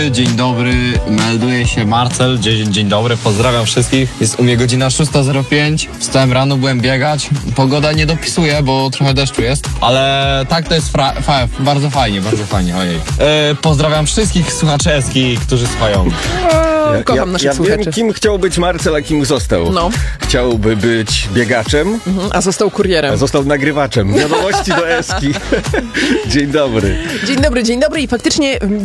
Dzień dobry, melduje się Marcel. Dzień dobry, pozdrawiam wszystkich. Jest u mnie godzina 6:05. Wstałem rano, byłem biegać. Pogoda nie dopisuje, bo trochę deszczu jest. Ale tak to jest bardzo fajnie, ojej. Pozdrawiam wszystkich słuchaczy Eski, którzy słuchają. Kocham naszych słuchaczy. Wiem, kim chciał być Marcel, a kim został. No. Chciałby być biegaczem, A został kurierem. a został nagrywaczem. Wiadomości do Eski. Dzień dobry. Dzień dobry i faktycznie